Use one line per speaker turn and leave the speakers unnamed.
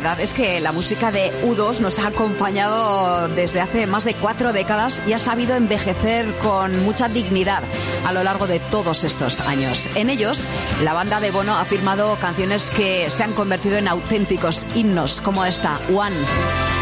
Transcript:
verdad es que la música de U2 nos ha acompañado desde hace más de 4 décadas y ha sabido envejecer con mucha dignidad a lo largo de todos estos años. En ellos, la banda de Bono ha firmado canciones que se han convertido en auténticos himnos, como esta, One.